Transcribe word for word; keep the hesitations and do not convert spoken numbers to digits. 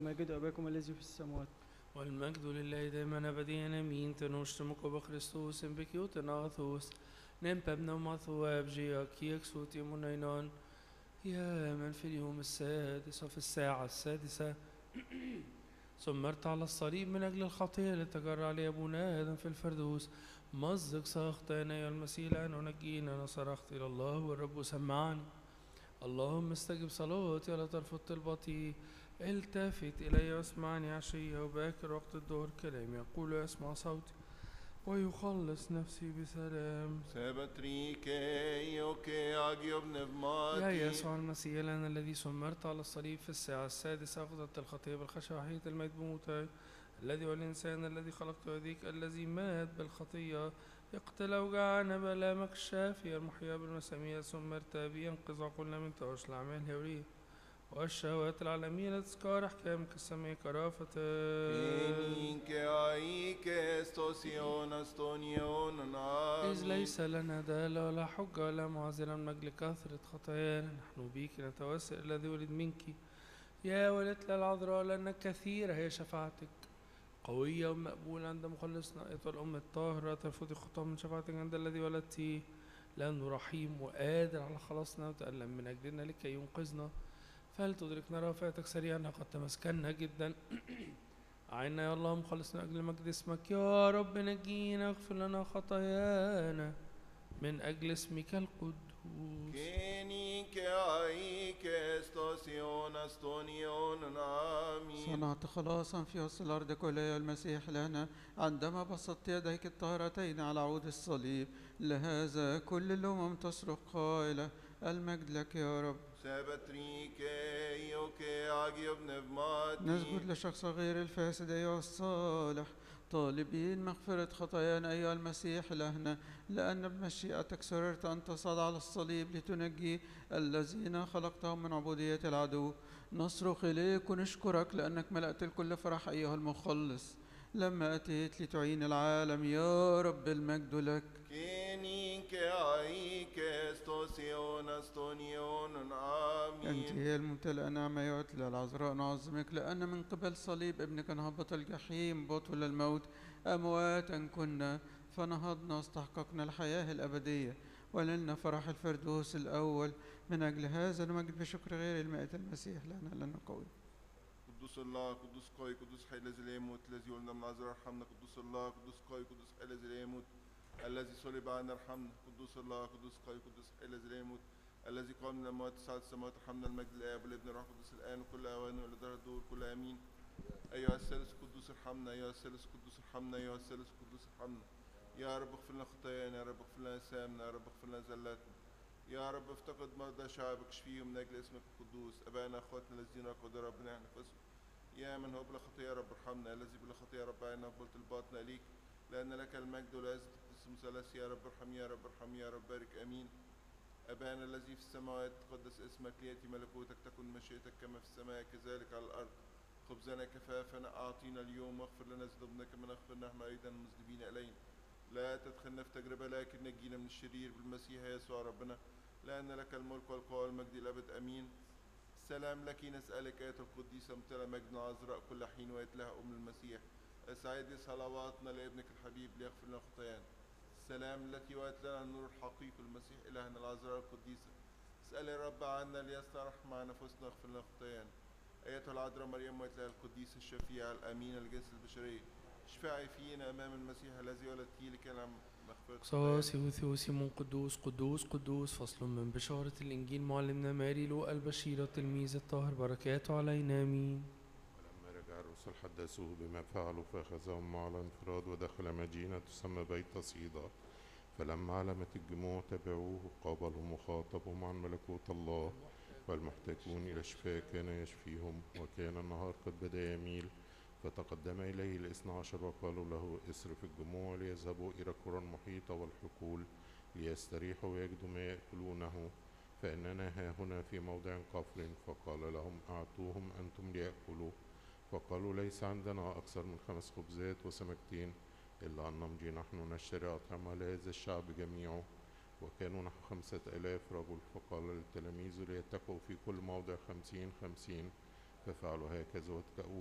مجد أباكم الذي في السماوات. والمجد لله دائما أبديا آمين. تنوشتمك بخريستوس بكيوت ناثوس نمبا بنوماثو بجيا كيك سوتي منينان يا من في اليوم السادس وفي الساعة السادسة سمرت على الصليب من أجل الخطية التي تجرى علي أبونا آدم في الفردوس. مزق ساختنا يا المسيح الآن نجينا. أنا صرخت إلى الله والرب سمعني. اللهم استجب صلاتي ولا ترفض طلبتي. التفت إلي واسمعني عشية وباكر وقت الظهر كلامي يقول يسمع صوتي ويخلص نفسي بسلام. يا يسوع المسيح الآن الذي سمرت على الصليب في الساعة السادسة أخذت الخطية بالخشية وحياة الميت بموتي. الذي هو الإنسان الذي خلقت يديك الذي مات بالخطية يقتل أوجاعنا بآلامك الشافية المحياة بالمسامير. سمرت بينقذ عقولنا من توش الأعمال الهورية والشهوات العالمية لتذكار أحكامك السمية كرافة. إذ ليس لنا دالة ولا حجة ولا معذرة من أجل كثرة خطايانا. نحن بيك نتوسل الذي ولد منك يا ولدة العذراء لأنك كثيرة هي شفاعتك قوية ومقبولة عند مخلصنا أيتها الأم الطاهرة. ترفضي خطاه من شفاعتك عند الذي ولدتيه لأنه رحيم وقادر على خلاصنا وتألم من أجلنا لكي ينقذنا. فهل تدركنا رافعتك سريعا قد تمسكنا جدا. عنا يا الله مخلصنا أجل مجد اسمك يا رب نجينا اغفر لنا خطايانا من أجل اسمك القدوس. صنعت خلاصا في وسط الأرض كلها يا المسيح لنا عندما بسطت يديك الطاهرتين على عود الصليب. لهذا كل الأمم تصرخ قائلة المجد لك يا رب. نسجد لشخص غير الفاسد أيها الصالح طالبين مغفرة خطايانا أيها المسيح لهنا لأن بمشيئتك سررت أن تصعد على الصليب لتنجي الذين خلقتهم من عبودية العدو. نصرخ إليك ونشكرك لأنك ملأت الكل فرح أيها المخلص لما أتيت لتعين العالم يا رب المجد لك. أنت هي الممتلئة نعمة يا أتلى العذراء نعظمك لأن من قبل صليب ابنك نهبط الجحيم بطل الموت أمواتا كنا فنهضنا واستحققنا الحياة الأبدية وللنا فرح الفردوس الأول. من أجل هذا نمجد بشكر غير المائة المسيح لنا لنا قوي. قدوس الله قدوس قوي قدوس حي الذي لا يموت الذي ولدنا من عذراء ارحمنا. قدوس الله قدوس قوي قدوس حي الذي لا يموت الذي صلب عنا ارحمنا. قدوس الله قدوس قوي قدوس حي الذي لا يموت الذي قام من الأموات صعد السماوات ارحمنا. المجد للآب والابن والروح القدس الآن وكل أوان وإلى دهر الدهور كل آمين. أيها الثالث القدوس ارحمنا. أيها الثالث القدوس ارحمنا. أيها الثالث القدوس ارحمنا. يا رب اغفر لنا خطايانا. يا رب اغفر لنا آثامنا. يا رب اغفر لنا زلاتنا. يا رب افتقد مرضى شعبك اشفيهم من أجل اسمك القدوس. أبائنا أخواتنا الذين قدر ربنا نفسهم يا من هو بلا خطية يا رب ارحمنا. الذي بلا خطية يا رب عنا قبلت الباطن ليك لأن لك المجد والعزة القدس ثلاث. يا رب ارحم يا رب ارحم يا رب بارك آمين. أبانا الذي في السماوات تقدس اسمك ليأتي ملكوتك تكن مشيئتك كما في السماء كذلك على الأرض. خبزنا كفافنا أعطينا اليوم واغفر لنا ذنوبنا كما نغفر نحن أيضا المذنبين إلينا. لا تدخلنا في تجربة لكن نجينا من الشرير بالمسيح يسوع ربنا لأن لك الملك والقوة والمجد الأبد آمين. سلام لك نسألك آية القديسة ممتلئة مجد عذراء كل حين ويتلها أم المسيح. اسعدي صلواتنا لابنك الحبيب ليغفر لنا خطايانا. السلام التي وأت لنا النور الحقيقي المسيح إلهنا العذراء القديسة. اسألي الرب عنا ليصنع مع نفوسنا واغفر لنا خطايانا. أيتها العذراء مريم ويتلها القديسة الشفيعة الأمينة الجنس البشرية اشفعي فينا أمام المسيح الذي ولدتيه لكي نعم مغفرة صوصي وثوسي من قدوس قدوس قدوس. فصل من بشارة الإنجيل معلمنا ماري لوقا البشير التلميذ الطاهر بركاته علينا آمين. ولما رجع الرسل حدثوه بما فعلوا فأخذهم على انفراد ودخل مدينة تسمى بيت صيدا. فلما علمت الجموع تبعوه قابلهم وخاطبهم عن ملكوت الله والمحتاجون إلى الشفاء كان يشفيهم. وكان النهار قد بدأ يميل فتقدم إليه الاثنى عشر وقالوا له اسرف الجموع ليذهبوا إلى القرى المحيطة والحقول ليستريحوا ويجدوا ما يأكلونه فإننا ها هنا في موضع قفر. فقال لهم أعطوهم أنتم ليأكلوا. فقالوا ليس عندنا أكثر من خمس خبزات وسمكتين إلا أن نمضي نحن نشتري أطعمة لهذا الشعب جميعه. وكانوا نحو خمسة آلاف رجل. فقال للتلاميذ ليتقوا في كل موضع خمسين خمسين ففعلوا هكذا واتكأوا